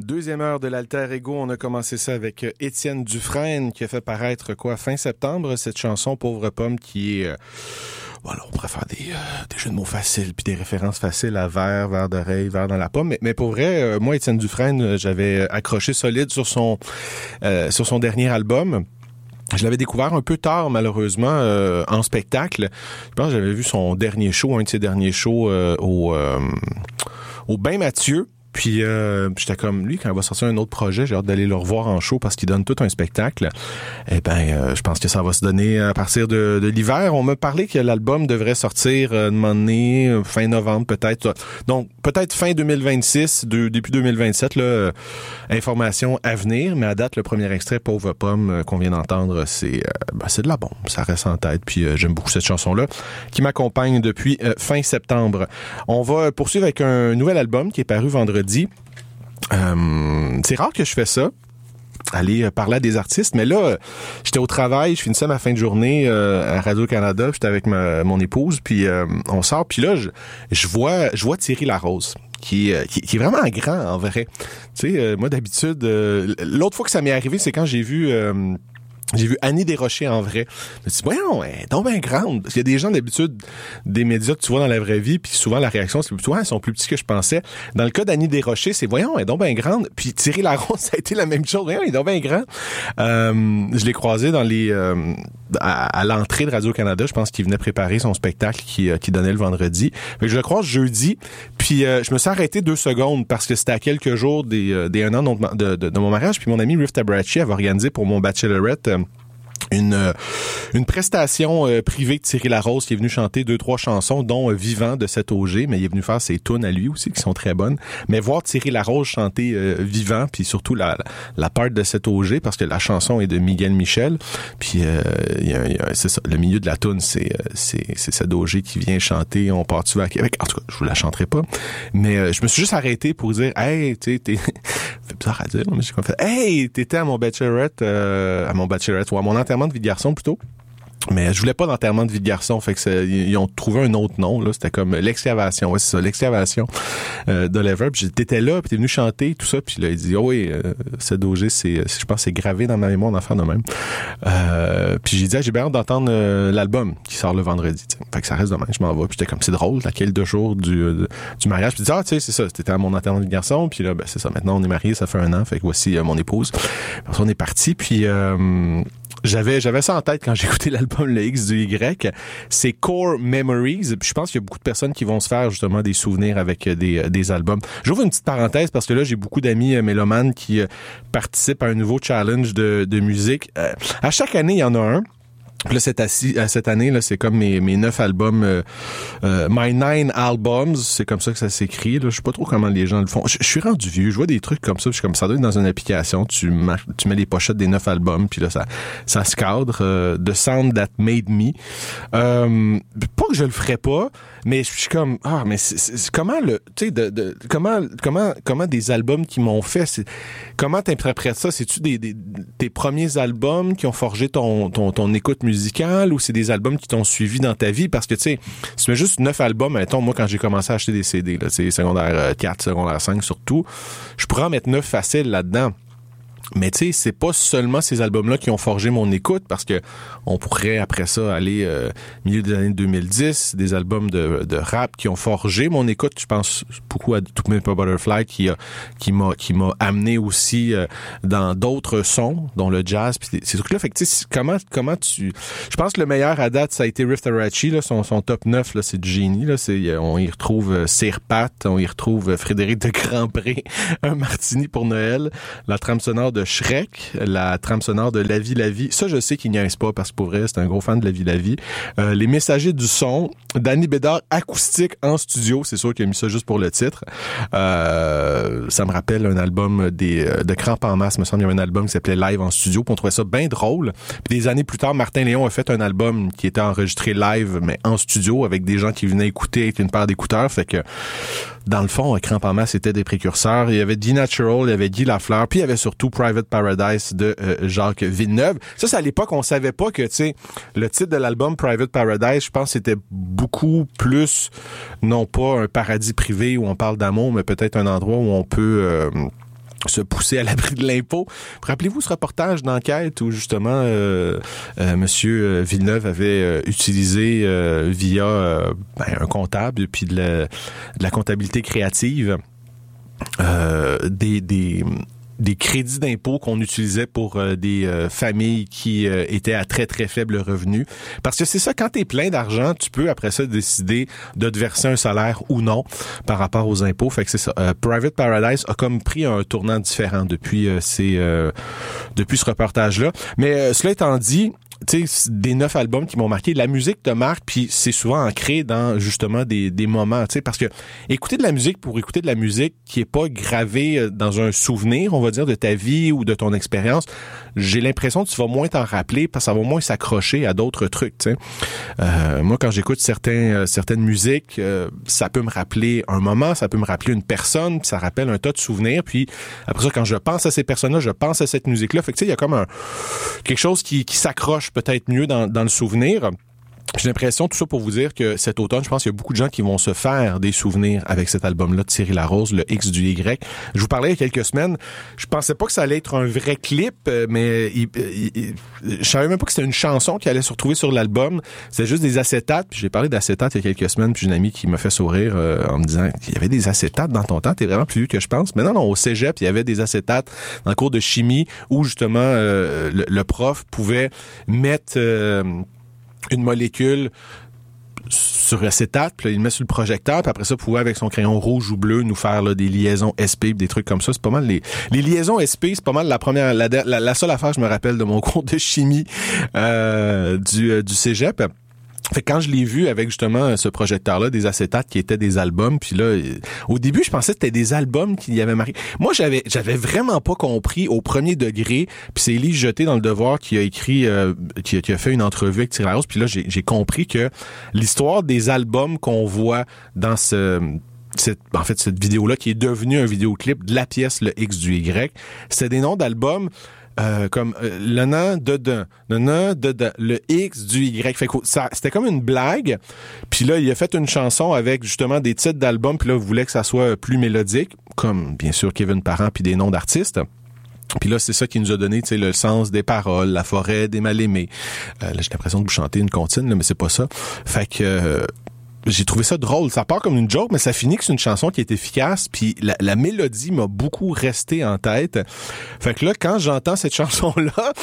Deuxième heure de l'Alter Ego, on a commencé ça avec Étienne Dufresne qui a fait paraître fin septembre, cette chanson Pauvre Pomme qui est... Voilà, on pourrait faire des jeux de mots faciles puis des références faciles à verre d'oreille, verre dans la pomme. Mais pour vrai, moi, Étienne Dufresne, j'avais accroché solide sur son dernier album. Je l'avais découvert un peu tard, malheureusement, en spectacle. Je pense que j'avais vu son dernier show, un de ses derniers shows au Bain Mathieu. Puis j'étais comme, lui, quand il va sortir un autre projet, j'ai hâte d'aller le revoir en show parce qu'il donne tout un spectacle. Eh ben, je pense que ça va se donner à partir de l'hiver. On m'a parlé que l'album devrait sortir un moment donné, fin novembre peut-être. Donc, peut-être fin 2026, début 2027, là, information à venir. Mais à date, le premier extrait, Pauvre Pomme, qu'on vient d'entendre, c'est de la bombe. Ça reste en tête. Puis j'aime beaucoup cette chanson-là qui m'accompagne depuis fin septembre. On va poursuivre avec un nouvel album qui est paru vendredi. C'est rare que je fais ça, aller parler à des artistes, mais là, j'étais au travail, je finissais ma fin de journée à Radio-Canada, j'étais avec mon épouse, puis on sort, puis là, je vois Thierry Larose. Qui est vraiment grand, en vrai. Tu sais, moi, d'habitude, l'autre fois que ça m'est arrivé, c'est quand j'ai vu Annie Desrochers en vrai. Je me suis dit, voyons, elle est donc bien grande. Parce qu'il y a des gens d'habitude, des médias que tu vois dans la vraie vie, puis souvent la réaction, c'est plutôt, ils sont plus petits que je pensais. Dans le cas d'Annie Desrochers, c'est, voyons, elle est donc bien grande. Puis Thierry Larose, ça a été la même chose. Voyons, il est donc bien grand. Je l'ai croisé dans à l'entrée de Radio-Canada. Je pense qu'il venait préparer son spectacle qui donnait le vendredi. Fait que je le croise jeudi. Puis je me suis arrêté 2 secondes parce que c'était à quelques jours des 1 an de mon mariage. Puis mon ami Riff Tabrachi avait organisé pour mon bachelorette une prestation privée de Thierry Larose qui est venu chanter 2-3 chansons, dont Vivant de cet OG, mais il est venu faire ses tunes à lui aussi qui sont très bonnes. Mais voir Thierry Larose chanter Vivant, puis surtout la part de cet OG, parce que la chanson est de Miguel Michel, puis c'est ça, le milieu de la tune, c'est cet OG qui vient chanter On part-tu vers Québec. En tout cas, je vous la chanterai pas, mais je me suis juste arrêté pour dire, hey, tu sais, fait bizarre à dire, mais j'ai comme fait, hey, t'étais à mon bachelorette, ou à mon enterrement de vie de garçon plutôt. Mais je voulais pas d'enterrement de vie de garçon, fait que ils ont trouvé un autre nom, là. C'était comme l'excavation, ouais, c'est ça, l'excavation d'Oliver. Puis t'étais là, puis t'es venu chanter, tout ça. Puis là, il dit, oh oui, ce doge, je pense, c'est gravé dans ma mémoire d'enfant de même. Puis j'ai dit, j'ai bien hâte d'entendre l'album qui sort le vendredi. T'sais. Fait que ça reste demain, je m'en vais. Puis j'étais comme, c'est drôle, à quel 2 jours du mariage. Puis tu dis, tu sais, c'est ça, c'était à mon enterrement de vie de garçon. Puis là, ben c'est ça, maintenant on est mariés, ça fait 1 an. Fait que voici mon épouse. Parce qu'on est parti, puis j'avais ça en tête quand j'ai écouté l'album Le X du Y. C'est Core Memories. Je pense qu'il y a beaucoup de personnes qui vont se faire justement des souvenirs avec des albums. J'ouvre une petite parenthèse parce que là, j'ai beaucoup d'amis mélomanes qui participent à un nouveau challenge de musique. À chaque année, il y en a un. Puis là, cette année, là, c'est comme mes 9 albums, My 9 Albums, c'est comme ça que ça s'écrit, là. Je sais pas trop comment les gens le font. Je suis rendu vieux, je vois des trucs comme ça, puis je suis comme, ça doit être dans une application, tu mets les pochettes des 9 albums, puis là, ça se cadre, The Sound That Made Me. Pas que je le ferais pas, mais je suis comme, mais c'est comment tu sais, comment des albums qui m'ont fait, comment t'interprètes ça? C'est-tu tes premiers albums qui ont forgé ton écoute musicale ou c'est des albums qui t'ont suivi dans ta vie? Parce que, tu sais, si tu mets juste 9 albums, mettons, moi, quand j'ai commencé à acheter des CD, là, tu sais, secondaire 4, secondaire 5 surtout, je pourrais en mettre 9 faciles là-dedans. Mais tu sais, c'est pas seulement ces albums-là qui ont forgé mon écoute, parce que on pourrait après ça aller milieu des années 2010, des albums de rap qui ont forgé mon écoute. Je pense beaucoup à To Pimp a Butterfly qui m'a amené aussi dans d'autres sons, dont le jazz puis ces trucs-là. Fait que tu sais, comment je pense que le meilleur à date ça a été Riff Tabrachi, là, son top 9 là, c'est du génie là, on y retrouve Sir Pat, on y retrouve Frédéric de Grandpré, un martini pour Noël, la trame sonore de Shrek, la trame sonore de La Vie. Ça, je sais qu'il n'y a pas parce que pour vrai, c'est un gros fan de La Vie. Les Messagers du son, Danny Bédard acoustique en studio, c'est sûr qu'il a mis ça juste pour le titre. Ça me rappelle un album de Cramp en masse, me semble, il y avait un album qui s'appelait Live en studio, puis on trouvait ça bien drôle. Puis des années plus tard, Martin Léon a fait un album qui était enregistré live, mais en studio, avec des gens qui venaient écouter avec une paire d'écouteurs, fait que dans le fond, Cramp en masse était des précurseurs. Il y avait D-Natural, il y avait Guy Lafleur, puis il y avait surtout Private Paradise de Jacques Villeneuve. Ça, c'est à l'époque, on savait pas que, tu sais, le titre de l'album Private Paradise, je pense, c'était beaucoup plus, non pas un paradis privé où on parle d'amour, mais peut-être un endroit où on peut se pousser à l'abri de l'impôt. Rappelez-vous ce reportage d'enquête où justement Monsieur Villeneuve avait utilisé via un comptable puis de la comptabilité créative des crédits d'impôt qu'on utilisait pour des familles qui étaient à très, très faible revenu. Parce que c'est ça, quand t'es plein d'argent, tu peux après ça décider de te verser un salaire ou non par rapport aux impôts. Fait que c'est ça. Private Paradise a comme pris un tournant différent depuis depuis ce reportage-là. Mais cela étant dit, tu sais, des 9 albums qui m'ont marqué, la musique te marque, puis c'est souvent ancré dans justement des moments, tu sais, parce que écouter de la musique pour écouter de la musique qui est pas gravée dans un souvenir, on va dire, de ta vie ou de ton expérience, j'ai l'impression que tu vas moins t'en rappeler parce que ça va moins s'accrocher à d'autres trucs, tu sais. Moi, quand j'écoute certaines musiques, ça peut me rappeler un moment, ça peut me rappeler une personne, puis ça rappelle un tas de souvenirs, puis après ça, quand je pense à ces personnes-là, je pense à cette musique-là. Fait que tu sais, il y a comme quelque chose qui s'accroche peut-être mieux dans le souvenir. J'ai l'impression, tout ça pour vous dire que cet automne, je pense qu'il y a beaucoup de gens qui vont se faire des souvenirs avec cet album-là de Thierry Larose, le X du Y. Je vous parlais il y a quelques semaines, je pensais pas que ça allait être un vrai clip, mais je savais même pas que c'était une chanson qui allait se retrouver sur l'album. C'était juste des acétates, puis j'ai parlé d'acétates il y a quelques semaines, puis j'ai une amie qui m'a fait sourire en me disant qu'il y avait des acétates dans ton temps, t'es vraiment plus vieux que je pense. Mais non, au cégep, il y avait des acétates dans le cours de chimie où justement le prof pouvait mettre une molécule sur acétate, puis là, il le met sur le projecteur, puis après ça, pouvait avec son crayon rouge ou bleu nous faire là, des liaisons SP, des trucs comme ça. C'est pas mal les liaisons SP, c'est pas mal la seule affaire que je me rappelle de mon cours de chimie du cégep. Fait que quand je l'ai vu avec justement ce projecteur-là, des acétates qui étaient des albums, puis là, au début, je pensais que c'était des albums qui y avaient marqué. Moi, j'avais vraiment pas compris au premier degré, puis c'est Élie Jeté dans Le Devoir qui a écrit, qui a fait une entrevue avec Thierry Larose, puis là, j'ai compris que l'histoire des albums qu'on voit dans cette vidéo-là, qui est devenue un vidéoclip de la pièce Le X du Y, c'était des noms d'albums comme le nan de le X du Y. Fait que ça, c'était comme une blague. Puis là, il a fait une chanson avec justement des titres d'albums. Puis là, il voulait que ça soit plus mélodique, comme bien sûr Kevin Parent puis des noms d'artistes. Puis là, c'est ça qui nous a donné, tu sais, le sens des paroles, la forêt des mal-aimés. Là, j'ai l'impression de vous chanter une comptine, là, mais c'est pas ça. Fait que j'ai trouvé ça drôle. Ça part comme une joke, mais ça finit que c'est une chanson qui est efficace. Puis la mélodie m'a beaucoup resté en tête. Fait que là, quand j'entends cette chanson-là,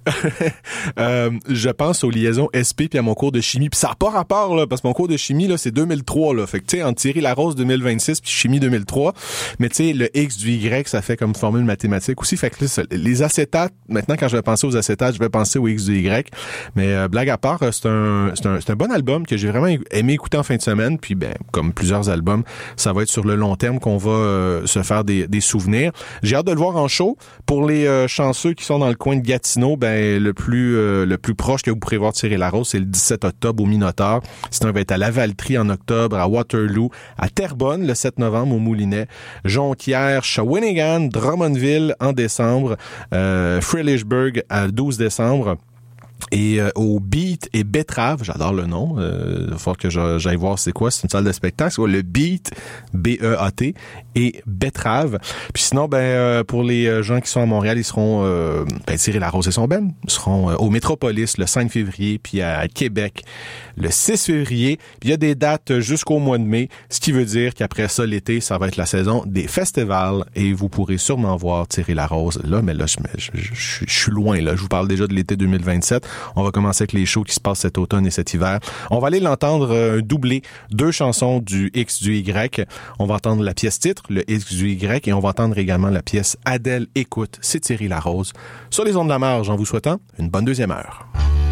je pense aux liaisons SP puis à mon cours de chimie. Puis ça n'a pas rapport, là, parce que mon cours de chimie, là, c'est 2003, là. Fait que, tu sais, en Thierry Larose 2026 puis chimie 2003. Mais tu sais, le X du Y, ça fait comme formule mathématique aussi. Fait que là, les acétates, maintenant, quand je vais penser aux acétates, je vais penser au X du Y. Mais blague à part, c'est un bon album que j'ai vraiment aimé écouter en fin de semaine, puis ben comme plusieurs albums, ça va être sur le long terme qu'on va se faire des souvenirs. J'ai hâte de le voir en show. Pour les chanceux qui sont dans le coin de Gatineau, ben le plus proche que vous pourrez voir Thierry Larose, c'est le 17 octobre au Minotaur. Sinon, il va être à Lavaltrie en octobre, à Waterloo, à Terrebonne le 7 novembre au Moulinet, Jonquière, Shawinigan, Drummondville en décembre, Frelichburg à 12 décembre. Et au Beat et Betterave, j'adore le nom, il va falloir que j'aille voir c'est quoi, c'est une salle de spectacle, c'est quoi, le Beat, B-E-A-T, et Betterave. Puis sinon, pour les gens qui sont à Montréal, ils seront, Thierry Larose et son band, ils seront au Métropolis le 5 février, puis à Québec le 6 février. Puis il y a des dates jusqu'au mois de mai, ce qui veut dire qu'après ça, l'été, ça va être la saison des festivals, et vous pourrez sûrement voir Thierry Larose là, mais là, je suis loin, là, je vous parle déjà de l'été 2027. On va commencer avec les shows qui se passent cet automne et cet hiver. On va aller l'entendre doubler 2 chansons du X du Y. On va entendre la pièce titre, le X du Y, et on va entendre également la pièce Adèle écoute, c'est Thierry Larose. Sur les ondes de la marge, en vous souhaitant une bonne deuxième heure.